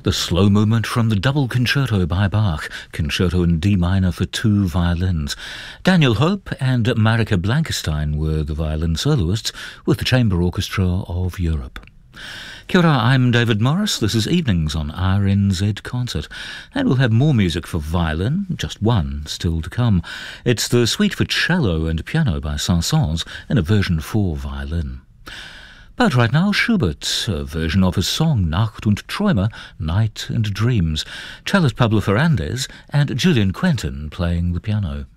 The slow movement from the double concerto by Bach, concerto in D minor for two violins. Daniel Hope and Marika Blankenstein were the violin soloists with the Chamber Orchestra of Europe. Kia ora, I'm David Morris. This is Evenings on RNZ Concert. And we'll have more music for violin, just one still to come. It's the Suite for Cello and Piano by Saint-Saëns in a version for violin. But right now, Schubert, a version of his song Nacht und Träume, Night and Dreams. Cellist Pablo Ferrandez and Julian Quentin playing the piano.